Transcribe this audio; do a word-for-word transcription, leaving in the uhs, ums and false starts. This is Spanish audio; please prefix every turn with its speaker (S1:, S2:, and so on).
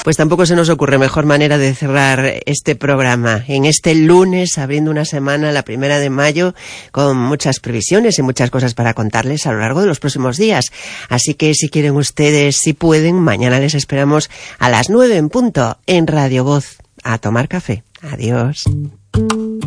S1: Pues tampoco se nos ocurre mejor manera de cerrar este programa. En este lunes, abriendo una semana, la primera de mayo, con muchas previsiones y muchas cosas para contarles a lo largo de los próximos días. Así que si quieren ustedes, si pueden, mañana les esperamos a las nueve en punto en Radio Voz. A tomar café. Adiós.